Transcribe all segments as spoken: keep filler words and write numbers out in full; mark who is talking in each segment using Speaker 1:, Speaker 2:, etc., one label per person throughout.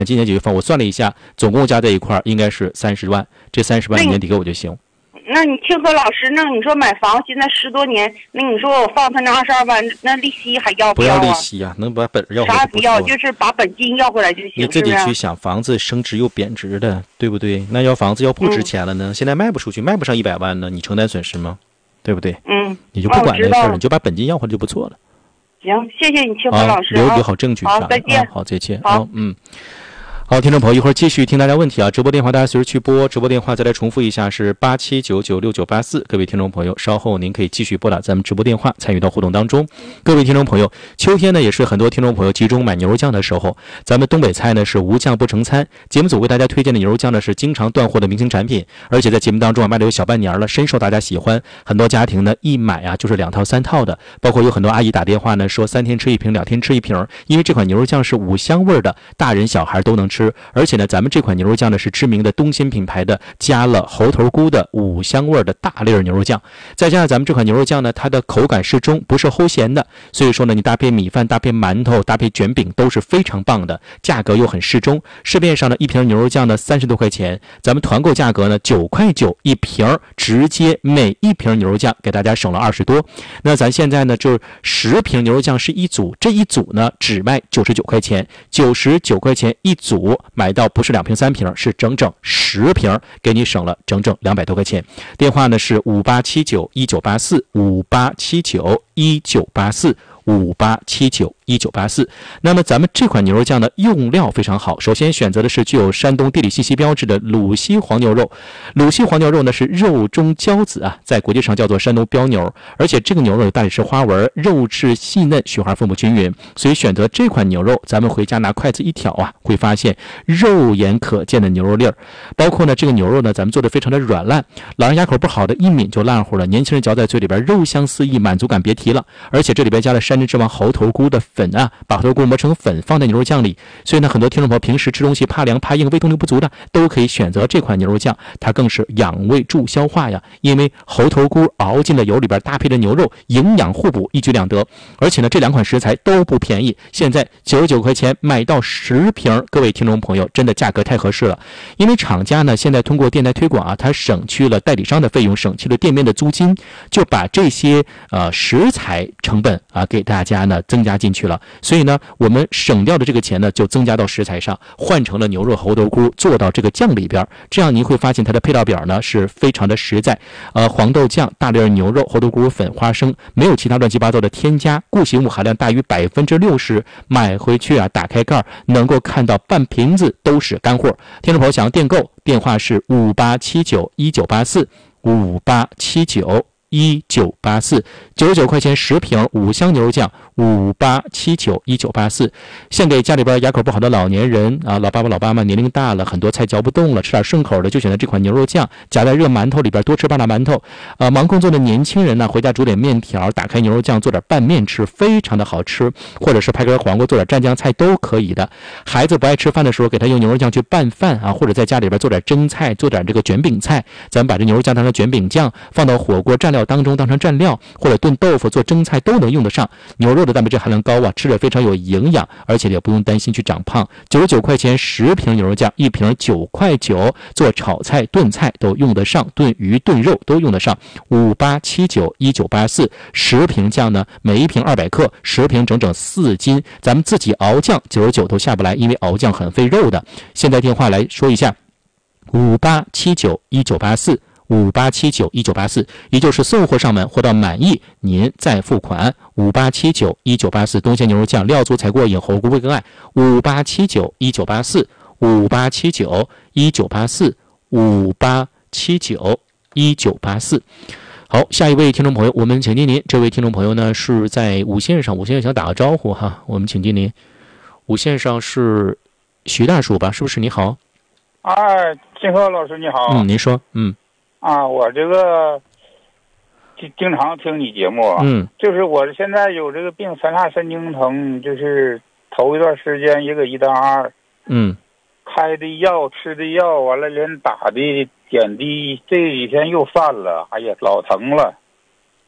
Speaker 1: 今年解决方案我算了一下，总共加在一块儿应该是三十万，这三十万年底给我就行。
Speaker 2: 那你听何老师，那你说买房现在十多年，那你说我放他那二十二万，那利息还要不要啊？
Speaker 1: 不要利息啊，能把本要回来。
Speaker 2: 啥不要，就是把本金要回来就行。
Speaker 1: 你自己去想，房子升值又贬值的，对不对？那要房子要不值钱了呢？嗯、现在卖不出去，卖不上一百万呢，你承担损失吗？对不对？
Speaker 2: 嗯，
Speaker 1: 你就不管那事儿，你就把本金要回来就不错了。
Speaker 2: 行，谢谢你，听何老师。
Speaker 1: 留留好证据。
Speaker 2: 好，再见。
Speaker 1: 啊、好，再见。
Speaker 2: 好，
Speaker 1: 嗯。好，听众朋友，一会儿继续听大家问题啊！直播电话大家随时去拨，直播电话再来重复一下是八七九九六九八四。各位听众朋友，稍后您可以继续拨打咱们直播电话，参与到互动当中。各位听众朋友，秋天呢也是很多听众朋友集中买牛肉酱的时候，咱们东北菜呢是无酱不成餐。节目组为大家推荐的牛肉酱呢是经常断货的明星产品，而且在节目当中啊卖了有小半年了，深受大家喜欢。很多家庭呢一买啊就是两套三套的，包括有很多阿姨打电话呢说三天吃一瓶，两天吃一瓶，因为这款牛肉酱是五香味的，大人小孩都能吃，而且呢咱。咱们这款牛肉酱呢是知名的东新品牌的，加了猴头菇的五香味的大粒牛肉酱，再加上咱们这款牛肉酱呢，它的口感适中，不是齁咸的，所以说呢，你搭配米饭、搭配馒头、搭配卷饼都是非常棒的，价格又很适中。市面上呢一瓶牛肉酱呢三十多块钱，咱们团购价格呢九块九一瓶，直接每一瓶牛肉酱给大家省了二十多。那咱现在呢就是十瓶牛肉酱是一组，这一组呢只卖九十九块钱，九十九块钱一组，买到不是两瓶三瓶，是整整十瓶，给你省了整整两百多块钱。电话呢是五八七九一九八四五八七九一九八四五八七九一九八四。那么咱们这款牛肉酱的用料非常好，首先选择的是具有山东地理信息标志的鲁西黄牛肉。鲁西黄牛肉呢是肉中骄子啊，在国际上叫做山东标牛，而且这个牛肉有大理石花纹，肉质细嫩，雪花分布均匀，所以选择这款牛肉，咱们回家拿筷子一挑啊，会发现肉眼可见的牛肉粒儿。包括呢这个牛肉呢咱们做的非常的软烂，老人牙口不好的一抿就烂乎了，年轻人嚼在嘴里边肉香四溢，满足感别提了。而且这里边加了山珍之王猴头菇的粉啊，把猴头菇磨成粉放在牛肉酱里，所以呢很多听众朋友平时吃东西怕凉怕硬、胃动力不足的都可以选择这款牛肉酱，它更是养胃助消化呀，因为猴头菇熬进了油里边，搭配着牛肉，营养互补，一举两得。而且呢这两款食材都不便宜，现在九十九块钱买到十瓶，各位听众朋友真的价格太合适了。因为厂家呢现在通过电台推广啊，它省去了代理商的费用，省去了店面的租金，就把这些呃食材成本啊给大家呢增加进去了，所以呢我们省掉的这个钱呢就增加到食材上，换成了牛肉猴头菇做到这个酱里边，这样您会发现它的配料表呢是非常的实在，呃黄豆酱、大粒牛肉、猴头菇粉、花生，没有其他乱七八糟的添加，固形物含量大于百分之六十，买回去啊打开盖能够看到半瓶子都是干货。听众朋友想要订购，电话是五八七九一九八四五八七九一九八四，九十九块钱十瓶五香牛肉酱，五八七九一九八四，献给家里边牙口不好的老年人啊，老爸爸老妈妈年龄大了，很多菜嚼不动了，吃点顺口的就选择这款牛肉酱，夹在热馒头里边，多吃半拉馒头。呃，忙工作的年轻人呢，回家煮点面条，打开牛肉酱做点拌面吃，非常的好吃，或者是拍根黄瓜做点蘸酱菜都可以的。孩子不爱吃饭的时候，给他用牛肉酱去拌饭啊，或者在家里边做点蒸菜，做点这个卷饼菜，咱们把这牛肉酱当成卷饼酱，放到火锅蘸料当中当成蘸料，或者炖豆腐做蒸菜都能用得上。牛肉的蛋白质含量高啊，吃着非常有营养，而且也不用担心去长胖。九十九块钱十瓶牛肉酱，一瓶九块九，做炒菜炖菜都用得上，炖鱼炖肉都用得上。五八七九一九八四，十瓶酱呢，每一瓶二百克，十瓶整整四斤，咱们自己熬酱九十九都下不来，因为熬酱很费肉的。现在电话来说一下，五八七九一九八四。五八七九一九八四，也就是送货上门，货到满意您再付款。五八七九一九八四，东鲜牛肉酱料足才过瘾，猴菇味更爱。五八七九一九八四，五八七九一九八四，五八七九一九八四。好，下一位听众朋友，我们请接您。这位听众朋友呢是在五线上，五线上想打个招呼哈，我们请接您。五线上是徐大叔吧？是不是？你好。
Speaker 3: 哎，金鹤老师你好。
Speaker 1: 嗯，您说。嗯。
Speaker 3: 啊，我这个经经常听你节目，
Speaker 1: 嗯，
Speaker 3: 就是我现在有这个病，三叉神经疼，就是头一段时间一个一单二，
Speaker 1: 嗯，
Speaker 3: 开的药吃的药，完了连打的点滴，这几天又犯了，哎呀，老疼了。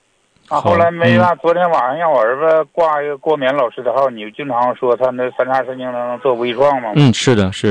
Speaker 3: 啊，后来没办法，昨天晚上让我儿子挂一个郭冕老师的号，你经常说他那三叉神经能做微创吗？
Speaker 1: 嗯，是的，是。